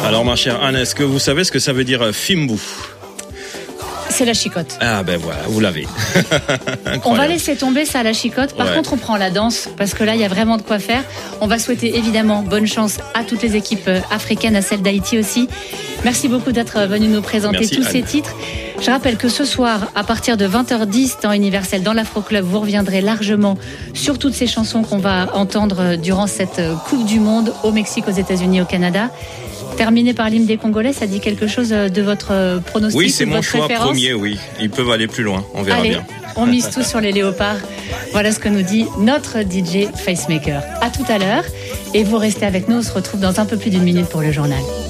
Alors ma chère Anne, est-ce que vous savez ce que ça veut dire Fimbu? C'est la chicotte. Ah ben voilà, vous l'avez. On va laisser tomber ça, la chicotte. Par contre, on prend la danse, parce que là, il y a vraiment de quoi faire. On va souhaiter évidemment bonne chance à toutes les équipes africaines, à celle d'Haïti aussi. Merci beaucoup d'être venu nous présenter tous ces titres. Je rappelle que ce soir, à partir de 20h10, temps universel dans l'Afro Club, vous reviendrez largement sur toutes ces chansons qu'on va entendre durant cette Coupe du Monde au Mexique, aux États-Unis, au Canada. Terminé par l'hymne des Congolais, ça dit quelque chose de votre pronostic? Oui, c'est mon choix préférence? premier, oui. Ils peuvent aller plus loin, on verra bien. On mise tout sur les léopards. Voilà ce que nous dit notre DJ Facemaker. À tout à l'heure. Et vous restez avec nous, on se retrouve dans un peu plus d'une minute pour le journal.